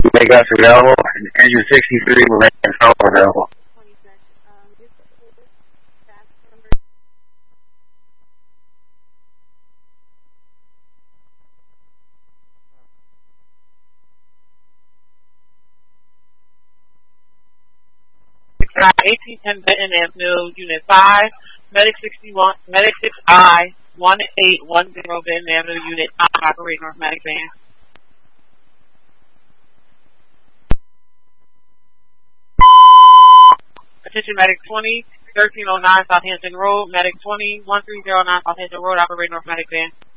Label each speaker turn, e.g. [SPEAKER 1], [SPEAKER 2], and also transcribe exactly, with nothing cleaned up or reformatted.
[SPEAKER 1] Make us available. Engine sixty-three will make control available.
[SPEAKER 2] eighteen ten Benton Avenue, Unit five, Medic sixty-one, Medic six I, one eight one zero Benton Avenue, Unit five, operate North Medic van. Attention Medic twenty, thirteen oh nine Southampton Road, Medic twenty, one three zero nine Southampton Road, operate North Medic van.